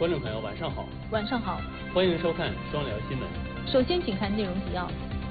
观众朋友，晚上好。 晚上好， 欢迎收看双聊新闻。 首先，请看内容提要。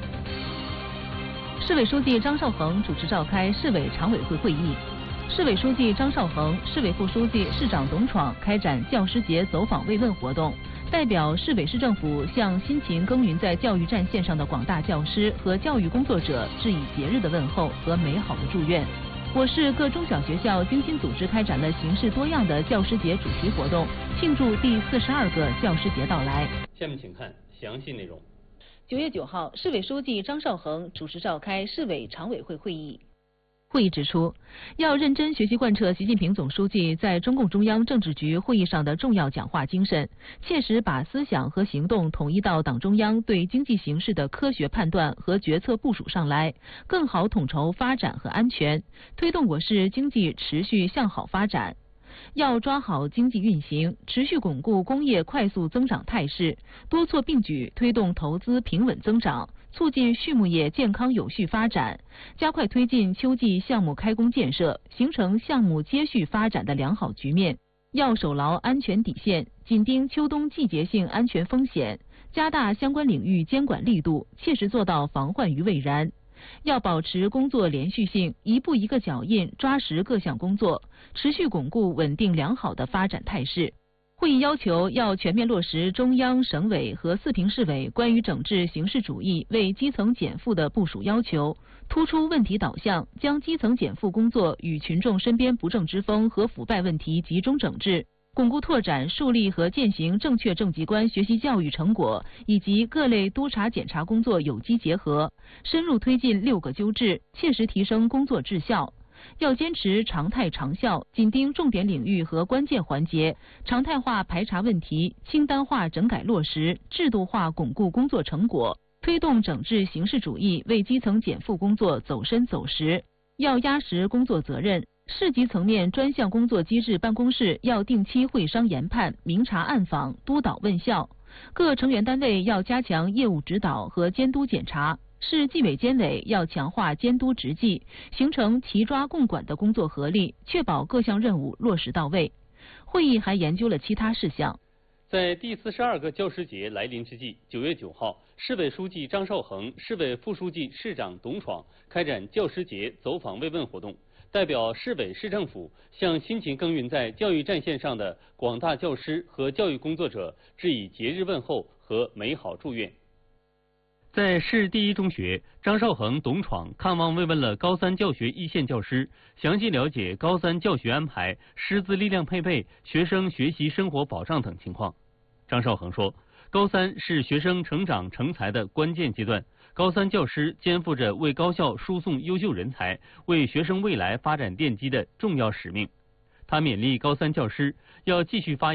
市委书记张绍恒主持召开市委常委会会议。市委书记张绍恒、市委副书记、市长董闯开展教师节走访慰问活动，代表市委市政府向辛勤耕耘在教育战线上的广大教师和教育工作者致以节日的问候和美好的祝愿。我市各中小学校精心组织开展了形式多样的教师节主题活动，庆祝第42个教师节到来。 下面请看详细内容。 9月9号，市委书记张绍恒主持召开市委常委会会议。会议指出，要认真学习贯彻习近平总书记在中共中央政治局会议上的重要讲话精神，切实把思想和行动统一到党中央对经济形势的科学判断和决策部署上来，更好统筹发展和安全，推动我市经济持续向好发展。要抓好经济运行，持续巩固工业快速增长态势，多措并举推动投资平稳增长，促进畜牧业健康有序发展，加快推进秋季项目开工建设，形成项目接续发展的良好局面。要守牢安全底线，紧盯秋冬季节性安全风险，加大相关领域监管力度，切实做到防患于未然。要保持工作连续性，一步一个脚印，抓实各项工作，持续巩固稳定良好的发展态势。会议要求要全面落实中央、省委和4平市委关于整治形式主义为基层减负的部署要求，突出问题导向，将基层减负工作与群众身边不正之风和腐败问题集中整治，巩固拓展树立和践行正确正绩观学习教育成果以及各类督查检查工作有机结合，深入推进6个纠治，切实提升工作质效。要坚持常态长效，紧盯重点领域和关键环节，常态化排查问题，清单化整改落实，制度化巩固工作成果，推动整治形式主义为基层减负工作走深走实。要压实工作责任，市级层面专项工作机制办公室要定期会商研判，明察暗访，督导问效。各成员单位要加强业务指导和监督检查，市纪委监委要强化监督执纪，形成齐抓共管的工作合力，确保各项任务落实到位。会议还研究了其他事项。 在第42个教师节来临之际，9月9号，市委书记张绍恒、市委副书记、市长董闯开展教师节走访慰问活动，代表市委市政府向辛勤耕耘在教育战线上的广大教师和教育工作者致以节日问候和美好祝愿。在市第一中学，张绍恒、董闯看望慰问了高3教学一线教师，详细了解高3教学安排、师资力量配备、学生学习生活保障等情况。张绍恒说，高3是学生成长成才的关键阶段，高3教师肩负着为高校输送优秀人才、为学生未来发展奠基的重要使命。他勉励高3教师要继续发